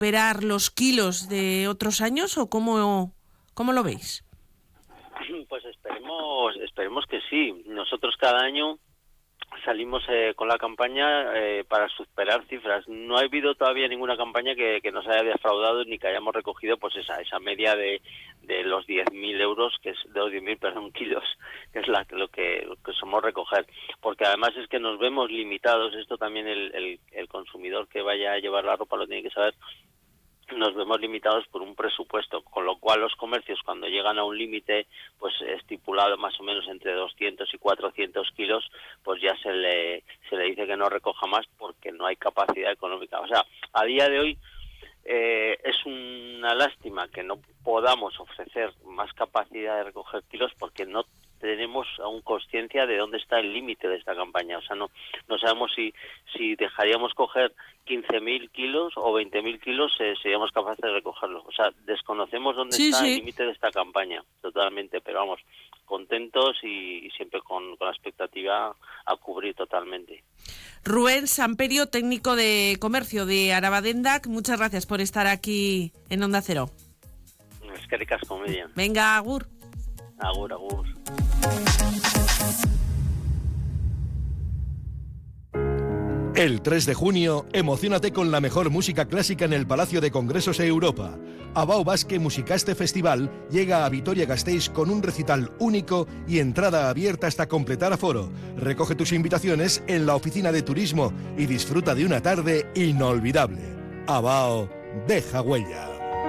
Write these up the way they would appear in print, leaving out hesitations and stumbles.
superar los kilos de otros años o cómo lo veis? Pues esperemos que sí. Nosotros cada año salimos con la campaña para superar cifras. No ha habido todavía ninguna campaña que nos haya defraudado ni que hayamos recogido pues esa media de los 10.000 euros, que es de los 10.000 kilos, que es lo que somos recoger. Porque además es que nos vemos limitados, esto también el consumidor que vaya a llevar la ropa lo tiene que saber. Nos vemos limitados por un presupuesto, con lo cual los comercios cuando llegan a un límite pues estipulado más o menos entre 200 y 400 kilos, pues ya se le dice que no recoja más porque no hay capacidad económica. O sea, a día de hoy es una lástima que no podamos ofrecer más capacidad de recoger kilos porque no tenemos aún conciencia de dónde está el límite de esta campaña. O sea, no sabemos si dejaríamos coger 15.000 kilos o 20.000 kilos, seríamos capaces de recogerlos. O sea, desconocemos dónde está el límite de esta campaña, totalmente, pero vamos, contentos y siempre con la expectativa a cubrir totalmente. Rubén Samperio, técnico de comercio de Arabadendak, muchas gracias por estar aquí en Onda Cero. Es que ricas comedia. Venga, agur. Agur, agur. El 3 de junio, emociónate con la mejor música clásica en el Palacio de Congresos de Europa. Abao Basque Musicaste Festival llega a Vitoria-Gasteiz con un recital único y entrada abierta hasta completar aforo. Recoge tus invitaciones en la oficina de turismo y disfruta de una tarde inolvidable. Abao deja huella.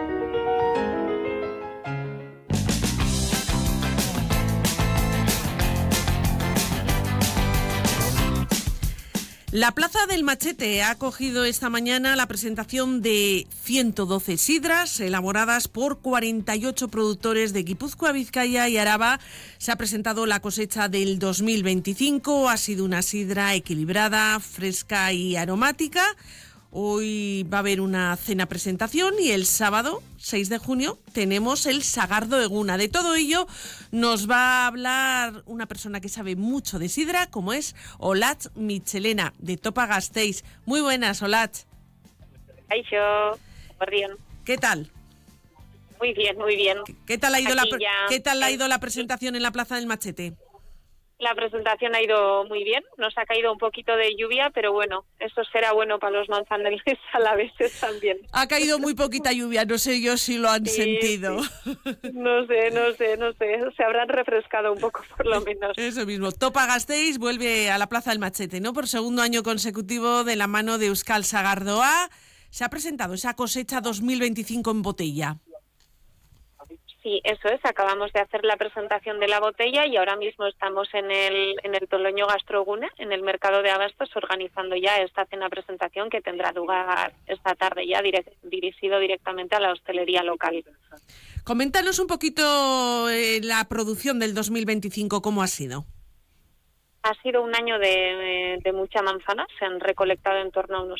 La Plaza del Machete ha acogido esta mañana la presentación de 112 sidras elaboradas por 48 productores de Guipúzcoa, Vizcaya y Araba. Se ha presentado la cosecha del 2025. Ha sido una sidra equilibrada, fresca y aromática. Hoy va a haber una cena presentación y el sábado 6 de junio tenemos el Sagardo Eguna. De todo ello nos va a hablar una persona que sabe mucho de sidra, como es Olatz Michelena, de Topa Gasteiz. Muy buenas, Olatz. Aixo, bien. ¿Qué tal? Muy bien, muy bien. ¿Qué tal ha ido la presentación en la Plaza del Machete? La presentación ha ido muy bien, nos ha caído un poquito de lluvia, pero bueno, eso será bueno para los manzanales alaveses también. Ha caído muy poquita lluvia, no sé yo si lo han sentido. Sí. No sé, se habrán refrescado un poco por lo menos. Eso mismo, Topa Gasteiz vuelve a la Plaza del Machete, ¿no? Por segundo año consecutivo de la mano de Euskal Sagardoa. Se ha presentado esa cosecha 2025 en botella. Sí, eso es. Acabamos de hacer la presentación de la botella y ahora mismo estamos en el Toloño Gastrogune, en el mercado de abastos, organizando ya esta cena presentación que tendrá lugar esta tarde ya, dirigido directamente a la hostelería local. Coméntanos un poquito la producción del 2025, ¿cómo ha sido? Ha sido un año de mucha manzana. Se han recolectado en torno a unos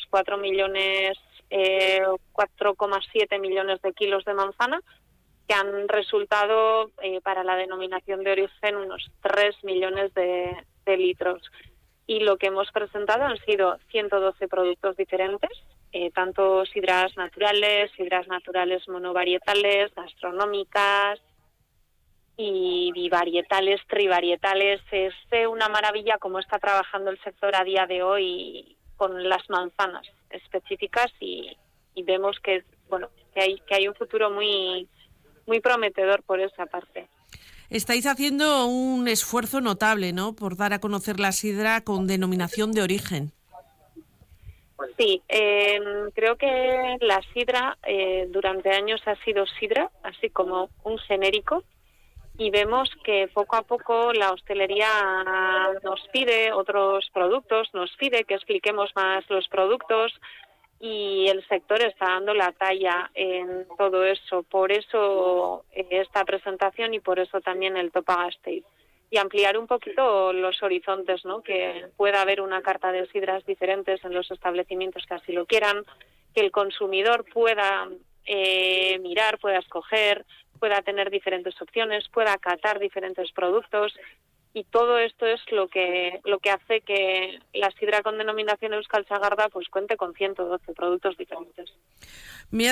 4,7 millones de kilos de manzana, que han resultado para la denominación de origen unos 3 millones de litros. Y lo que hemos presentado han sido 112 productos diferentes, tanto sidras naturales monovarietales, gastronómicas y bivarietales, trivarietales. Es una maravilla cómo está trabajando el sector a día de hoy con las manzanas específicas y vemos que hay un futuro muy prometedor por esa parte. Estáis haciendo un esfuerzo notable, ¿no?, por dar a conocer la sidra con denominación de origen. Sí, creo que la sidra durante años ha sido sidra, así como un genérico, y vemos que poco a poco la hostelería nos pide otros productos, nos pide que expliquemos más los productos, y el sector está dando la talla en todo eso. Por eso esta presentación y por eso también el Topa Gasteiz. Y ampliar un poquito los horizontes, ¿no? Que pueda haber una carta de sidras diferentes en los establecimientos que así lo quieran, que el consumidor pueda mirar, pueda escoger, pueda tener diferentes opciones, pueda catar diferentes productos y todo esto es lo que hace que la sidra con denominación Euskal Sagarda pues cuente con 112 productos diferentes.